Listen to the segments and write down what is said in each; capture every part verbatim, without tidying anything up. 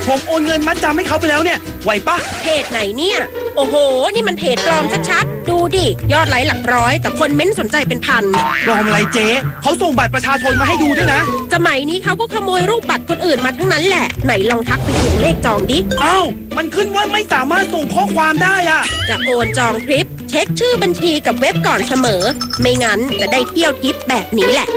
ผมโอนเงินมัดจำให้เขาไปแล้วเนี่ยไหวปะเพจไหนเนี่ยโอ้โหนี่มันเพจปลอมชัดๆดูดิยอดไลค์หลักร้อยแต่คนเม้นสนใจเป็นพันปลอมอะไรเจ๊เขาส่งบัตรประชาชนมาให้ดูด้วยนะสมัยนี้เขาก็ขโมยรูปบัตรคนอื่นมาทั้งนั้นแหละไหนลองทักไปถึงเลขจองดิอ้าวมันขึ้นว่าไม่สามารถส่งข้อความได้อะจะโอนจองทริปเช็คชื่อบัญชีกับเว็บก่อนเสมอไม่งั้นจะได้เที่ยวทิปแบบนี้แหละ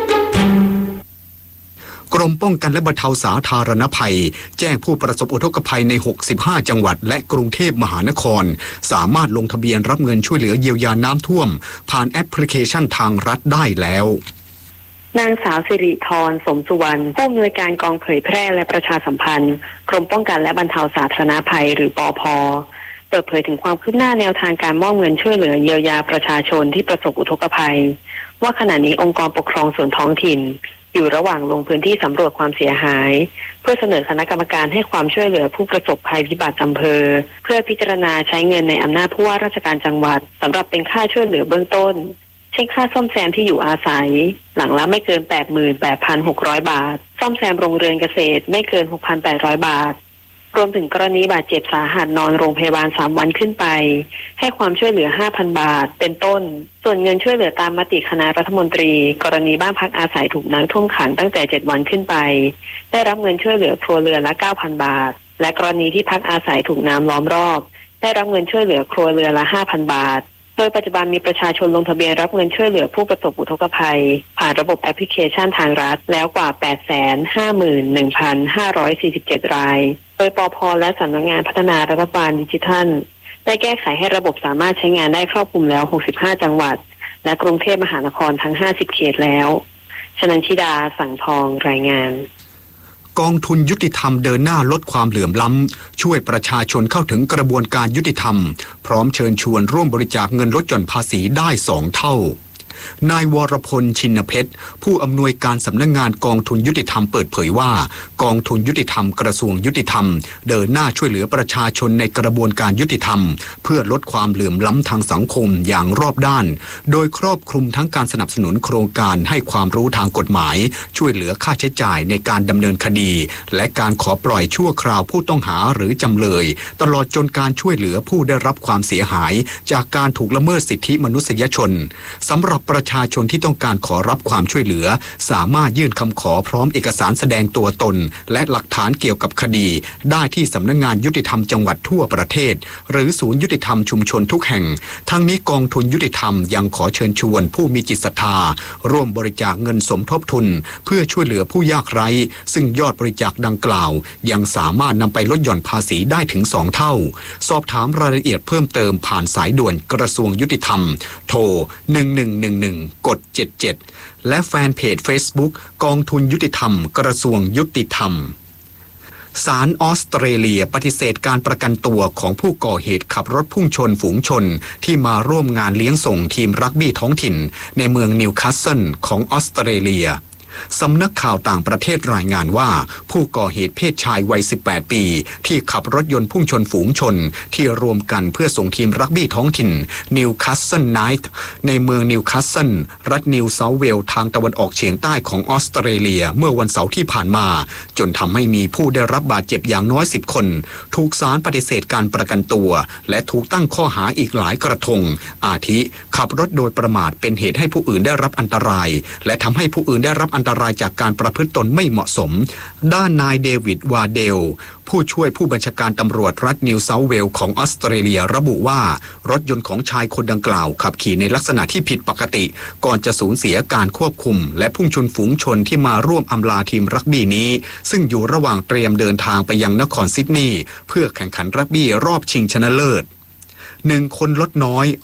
กรมป้องกันและบรรเทาสาธารณภัยแจ้งผู้ประสบอุทกภัยในหกสิบห้าจังหวัดและกรุงเทพมหานครสามารถลงทะเบียนรับเงินช่วยเหลือเยียวยาน้ำท่วมผ่านแอปพลิเคชันทางรัฐได้แล้วนางสาวสิริธรสมสุวรรณผู้อำนวยการกองเผยแพร่และประชาสัมพันธ์กรมป้องกันและบรรเทาสาธารณภัยหรือปภ.เปิดเผยถึงความคืบหน้าแนวทางการมอบเงินช่วยเหลือเยียวยาประชาชนที่ประสบอุทกภัยว่าขณะนี้องค์กรปกครองส่วนท้องถิ่นอยู่ระหว่างลงพื้นที่สำรวจความเสียหายเพื่อเสนอคณะกรรมการให้ความช่วยเหลือผู้ประสบภัยพิบัติอำเภอเพื่อพิจารณาใช้เงินในอำนาจผู้ว่าราชการจังหวัดสำหรับเป็นค่าช่วยเหลือเบื้องต้นเช่นค่าซ่อมแซมที่อยู่อาศัยหลังละไม่เกิน แปดหมื่นแปดพันหกร้อย บาทซ่อมแซมโรงเรือนเกษตรไม่เกิน หกพันแปดร้อย บาทรวมถึงกรณีบาดเจ็บสาหัสนอนโรงพยาบาลสามวันขึ้นไปให้ความช่วยเหลือ ห้าพัน บาทเป็นต้นส่วนเงินช่วยเหลือตามมติคณะรัฐมนตรีกรณีบ้านพักอาศัยถูกน้ำท่วมขังตั้งแต่เจ็ดวันขึ้นไปได้รับเงินช่วยเหลือครัวเรือนละ เก้าพัน บาทและกรณีที่พักอาศัยถูกน้ำล้อมรอบได้รับเงินช่วยเหลือครัวเรือนละ ห้าพัน บาทโดยปัจจุบันมีประชาชนลงทะเบียนรับเงินช่วยเหลือผู้ประสบอุทกภัยผ่านระบบแอปพลิเคชันทางรัฐแล้วกว่า แปดแสนห้าหมื่นหนึ่งพันห้าร้อยสี่สิบเจ็ด รายโดยปภ.และสำนักงานพัฒนารัฐบาลดิจิทัลได้แก้ไขให้ระบบสามารถใช้งานได้ครอบคลุมแล้วหกสิบห้าจังหวัดและกรุงเทพมหานครทั้งห้าสิบเขตแล้วชนันชิดาสังทองรายงานกองทุนยุติธรรมเดินหน้าลดความเหลื่อมล้ำช่วยประชาชนเข้าถึงกระบวนการยุติธรรมพร้อมเชิญชวนร่วมบริจาคเงินลดหย่อนภาษีได้สองเท่า นายวรพลชินเพชรผู้อำนวยการสำนักงานกองทุนยุติธรรมเปิดเผยว่ากองทุนยุติธรรมกระทรวงยุติธรรมเดินหน้าช่วยเหลือประชาชนในกระบวนการยุติธรรมเพื่อลดความเหลื่อมล้ำทางสังคมอย่างรอบด้านโดยครอบคลุมทั้งการสนับสนุนโครงการให้ความรู้ทางกฎหมายช่วยเหลือค่าใช้จ่ายในการดำเนินคดีและการขอปล่อยชั่วคราวผู้ต้องหาหรือจำเลยตลอดจนการช่วยเหลือผู้ได้รับความเสียหายจากการถูกละเมิดสิทธิมนุษยชนสำหรับประชาชนที่ต้องการขอรับความช่วยเหลือสามารถยื่นคำขอพร้อมเอกสารแสดงตัวตนและหลักฐานเกี่ยวกับคดีได้ที่สำนักงานยุติธรรมจังหวัดทั่วประเทศหรือศูนย์ยุติธรรมชุมชนทุกแห่งทั้งนี้กองทุนยุติธรรมยังขอเชิญชวนผู้มีจิตศรัทธาร่วมบริจาคเงินสมทบทุนเพื่อช่วยเหลือผู้ยากไร้ซึ่งยอดบริจาคดังกล่าวยังสามารถนำไปลดหย่อนภาษีได้ถึงสองเท่าสอบถามรายละเอียดเพิ่มเติมผ่านสายด่วนกระทรวงยุติธรรมโทรหนึ่งหนึ่งหนึ่งหนึ่งกดเจ็ดเจ็ดและแฟนเพจ Facebook กองทุนยุติธรรมกระทรวงยุติธรรมศาลออสเตรเลียปฏิเสธการประกันตัวของผู้ก่อเหตุขับรถพุ่งชนฝูงชนที่มาร่วมงานเลี้ยงส่งทีมรักบี้ท้องถิ่นในเมืองนิวคาสเซิลของออสเตรเลียสำนักข่าวต่างประเทศรายงานว่าผู้ก่อเหตุเพศชายวัยสิบแปดปีที่ขับรถยนต์พุ่งชนฝูงชนที่รวมกันเพื่อส่งทีมรักบี้ท้องถิ่นนิวคาสเซิลไนท์ในเมืองนิวคาสเซิลรัฐนิวเซาท์เวลส์ทางตะวันออกเฉียงใต้ของออสเตรเลียเมื่อวันเสาร์ที่ผ่านมาจนทำให้มีผู้ได้รับบาดเจ็บอย่างน้อยสิบคนถูกศาลปฏิเสธการประกันตัวและถูกตั้งข้อหาอีกหลายกระทงอาทิขับรถโดยประมาทเป็นเหตุให้ผู้อื่นได้รับอันตรายและทำให้ผู้อื่นได้รับอันตรายจากการประพฤติตนไม่เหมาะสมด้านนายเดวิดวาเดลผู้ช่วยผู้บัญชาการตำรวจรัฐนิวเซาท์เวลส์ของออสเตรเลียระบุว่ารถยนต์ของชายคนดังกล่าวขับขี่ในลักษณะที่ผิดปกติก่อนจะสูญเสียการควบคุมและพุ่งชนฝูงชนที่มาร่วมอำลาทีมรักบี้นี้ซึ่งอยู่ระหว่างเตรียมเดินทางไปยังนครซิดนีย์เพื่อแข่งขันรักบี้รอบชิงชนะเลิศหนึ่งคนลดน้อย